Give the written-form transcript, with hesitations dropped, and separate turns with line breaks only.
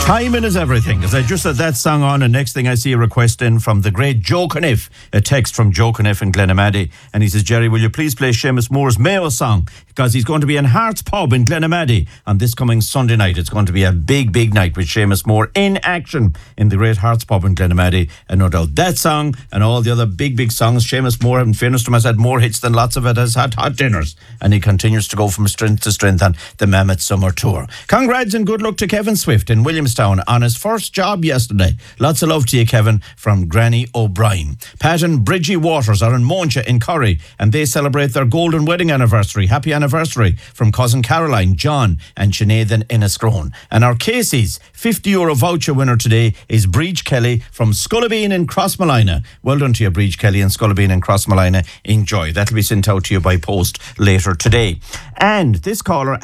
Timing is everything. As I just had that song on, and next thing I see a request in from the great Joe Caniff, a text from Joe Caniff in Glenamaddy, and he says, Jerry, will you please play Seamus Moore's Mayo song? Because he's going to be in Hearts Pub in Glenamaddy on this coming Sunday night. It's going to be a big, big night with Seamus Moore in action in the great Hearts Pub in Glenamaddy. And no doubt that song and all the other big, big songs, Seamus Moore, in fairness to him, has had more hits than lots of it, has had hot dinners. And he continues to go from strength to strength on the Mammoth Summer Tour. Congrats and good luck to Kevin Swift in Williamstown on his first job yesterday. Lots of love to you, Kevin, from Granny O'Brien. Pat and Bridgie Waters are in Moncha in Curry, and they celebrate their golden wedding anniversary. Happy anniversary from cousin Caroline, John and Sinead in Enniscrone. And our Casey's €50 voucher winner today is Breach Kelly from Scullabeen in Crossmolina. Well done to you, Breach Kelly in Scullabeen in Crossmolina. Enjoy. That'll be sent out to you by post later today. And this caller